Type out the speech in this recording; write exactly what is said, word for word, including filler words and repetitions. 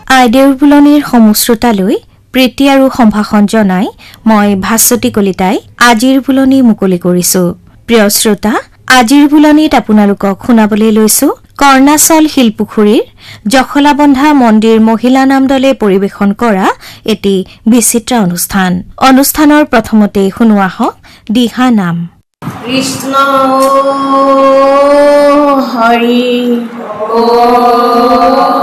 আইদেউৰ বুলনিৰ সমশ্ৰোতালৈ প্ৰীতি আৰু সম্ভাষণ জনাই মই ভাস্বতী কলিতাই আজিৰ বুলনি মুকলি কৰিছো। প্ৰিয় শ্ৰোতা, আজিৰ বুলনিত আপোনালোকক শুনাবলৈ লৈছো কৰ্ণাচল শিলপুখুৰীৰ জখলাবন্ধা মন্দিৰ মহিলা নাম দলে পৰিৱেশন কৰা এটি বিচিত্ৰ অনুষ্ঠান। অনুষ্ঠানৰ প্ৰথমতে শুনোৱা হওক দিহা নাম। কৃষ্ণ হৰি ও